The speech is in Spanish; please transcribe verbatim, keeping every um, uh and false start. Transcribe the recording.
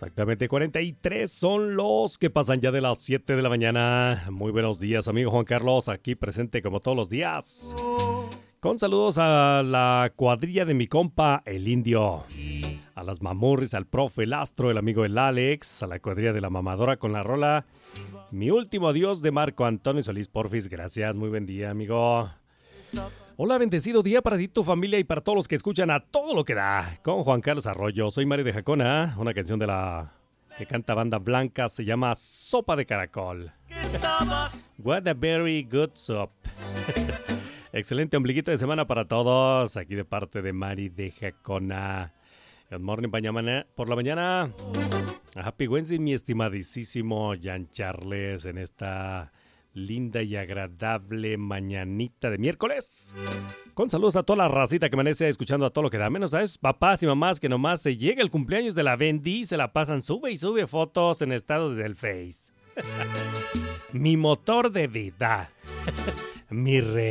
Exactamente, cuarenta y tres son los que pasan ya de las siete de la mañana. Muy buenos días, amigo Juan Carlos, aquí presente como todos los días. Con saludos a la cuadrilla de mi compa, el Indio. A las mamurris, al profe, el Astro, el amigo el Alex. A la cuadrilla de la mamadora con la rola Mi último adiós de Marco Antonio Solís Porfis. Gracias, muy buen día, amigo. Hola, bendecido día para ti, tu familia y para todos los que escuchan a todo lo que da. Con Juan Carlos Arroyo, soy Mario de Jacona. Una canción de la que canta Banda Blanca se llama Sopa de Caracol. What a very good soup. Excelente ombliguito de semana para todos. Aquí de parte de Mari de Jacona. Good morning por la mañana. Happy Wednesday, mi estimadísimo Jan Charles, en esta linda y agradable mañanita de miércoles. Con saludos a toda la racita que amanece escuchando a todo lo que da. Menos a esos papás y mamás que nomás se llega el cumpleaños de la Bendy, se la pasan, sube y sube fotos en estados del Face. Mi motor de vida. Mi rey.